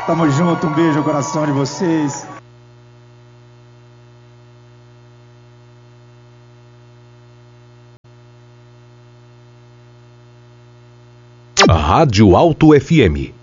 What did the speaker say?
Tamo junto, um beijo no coração de vocês. Rádio Alto FM